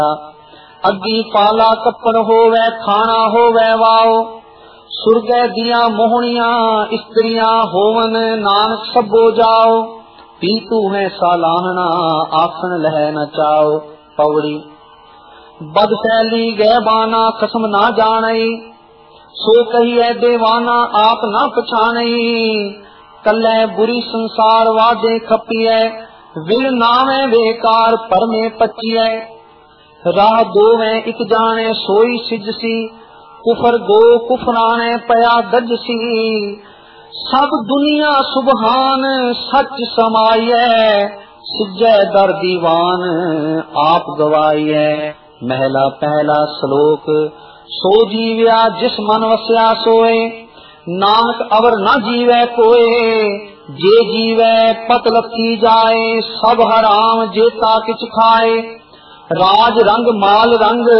अग्गी पाला कपन होवे खाना होवे वाओ। सुरगै दिया मोहनियां स्त्रियां होवन नानक सबो जाओ। पीतू है सालाहना आखन लह न चाओ। पौड़ी बदफैली गैबाना कसम ना जानई। सो कहिए देवाना आप ना पछानई। कल्ले बुरी संसार वादे खपिए विण नावे बेकार परमे पचिए। राह दोवे इक जाने सोई सिजसी कुफर गो कुफराने पया दजसी। सब दुनिया सुबहान सच समाइए सिजै दर दीवान आप गवाइए। महला पहला श्लोक सो जीव्या जिस मन वस्या सोए नानक अवर न जीवे कोए। जे जीवे पत लखी जाए सब हराम जेता किछ खाए। राज रंग माल रंग